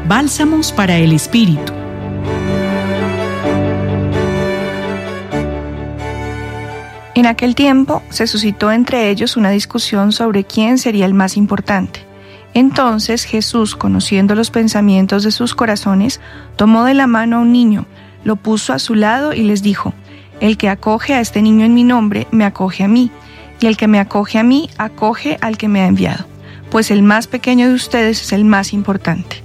Bálsamos para el Espíritu. En aquel tiempo se suscitó entre ellos una discusión sobre quién sería el más importante. Entonces Jesús, conociendo los pensamientos de sus corazones, tomó de la mano a un niño, lo puso a su lado y les dijo: El que acoge a este niño en mi nombre, me acoge a mí, y el que me acoge a mí, acoge al que me ha enviado, pues el más pequeño de ustedes es el más importante.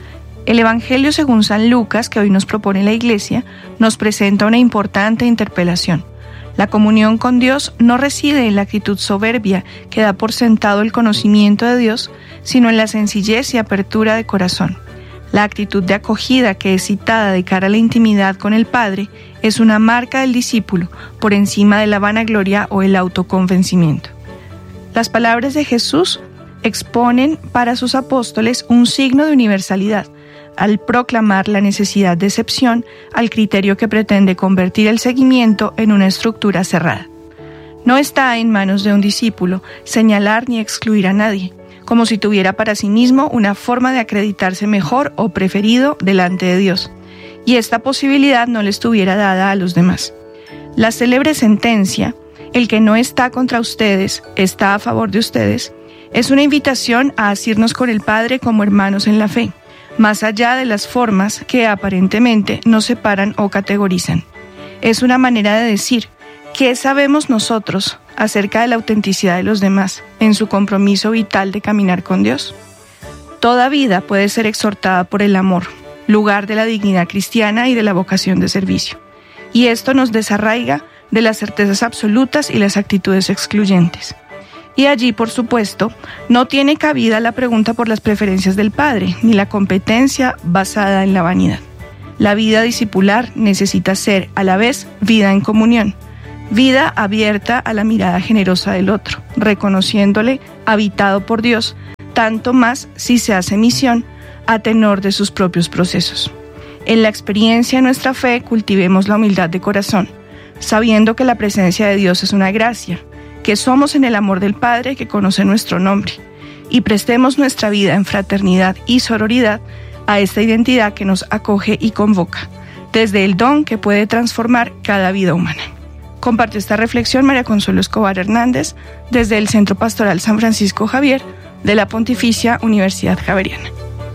El Evangelio según San Lucas, que hoy nos propone la Iglesia, nos presenta una importante interpelación. La comunión con Dios no reside en la actitud soberbia que da por sentado el conocimiento de Dios, sino en la sencillez y apertura de corazón. La actitud de acogida que es citada de cara a la intimidad con el Padre es una marca del discípulo por encima de la vanagloria o el autoconvencimiento. Las palabras de Jesús exponen para sus apóstoles un signo de universalidad, al proclamar la necesidad de excepción al criterio que pretende convertir el seguimiento en una estructura cerrada. No está en manos de un discípulo señalar ni excluir a nadie, como si tuviera para sí mismo una forma de acreditarse mejor o preferido delante de Dios, y esta posibilidad no le estuviera dada a los demás. La célebre sentencia, el que no está contra ustedes, está a favor de ustedes, es una invitación a asirnos con el Padre como hermanos en la fe, más allá de las formas que aparentemente nos separan o categorizan. Es una manera de decir: ¿qué sabemos nosotros acerca de la autenticidad de los demás en su compromiso vital de caminar con Dios? Toda vida puede ser exhortada por el amor, lugar de la dignidad cristiana y de la vocación de servicio. Y esto nos desarraiga de las certezas absolutas y las actitudes excluyentes. Y allí, por supuesto, no tiene cabida la pregunta por las preferencias del Padre, ni la competencia basada en la vanidad. La vida discipular necesita ser, a la vez, vida en comunión, vida abierta a la mirada generosa del otro, reconociéndole habitado por Dios, tanto más si se hace misión a tenor de sus propios procesos. En la experiencia de nuestra fe cultivemos la humildad de corazón, sabiendo que la presencia de Dios es una gracia, que somos en el amor del Padre que conoce nuestro nombre, y prestemos nuestra vida en fraternidad y sororidad a esta identidad que nos acoge y convoca, desde el don que puede transformar cada vida humana. Compartió esta reflexión María Consuelo Escobar Hernández desde el Centro Pastoral San Francisco Javier de la Pontificia Universidad Javeriana.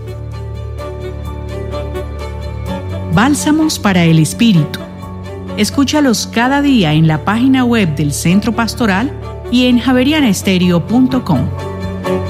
Bálsamos para el Espíritu. Escúchalos cada día en la página web del Centro Pastoral y en javerianaestereo.com.